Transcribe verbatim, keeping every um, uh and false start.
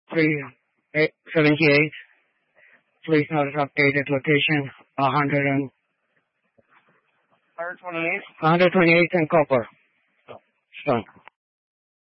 three seventy-eight. Please notice updated location one hundred and one twenty-eight. one twenty-eight and copper. Stone.